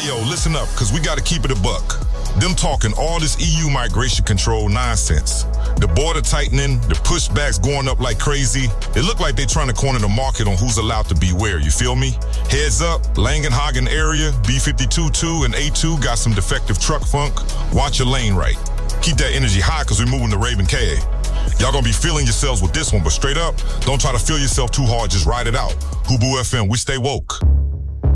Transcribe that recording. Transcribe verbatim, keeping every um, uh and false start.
yo, listen up, because we got to keep it a buck. Them talking all this E U migration control nonsense. The border tightening, the pushbacks going up like crazy. It look like they trying to corner the market on who's allowed to be where, you feel me? Heads up, Langenhagen area, B fifty-two two and A two got some defective truck funk. Watch your lane right. Keep that energy high because we're moving to Raven K. Y'all gonna be feeling yourselves with this one, but straight up, don't try to feel yourself too hard, just ride it out. Hubu F M, we stay woke.